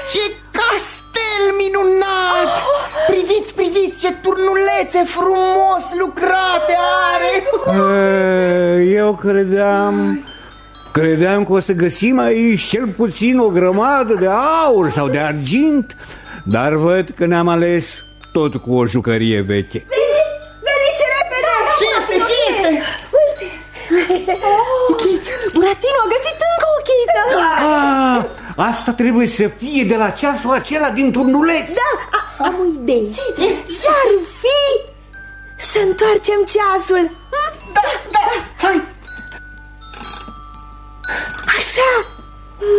Ce castel minunat! Priviți, priviți ce turnulețe frumos lucrate are! Eu credeam că o să găsim aici cel puțin o grămadă de aur sau de argint, dar văd că ne-am ales tot cu o jucărie veche. Veniți repede! Ce este? Uite! Buratino a găsit încă o chită! Asta trebuie să fie de la ceasul acela din turnuleț. Da, am o idee. Ce-ar fi să întoarcem ceasul?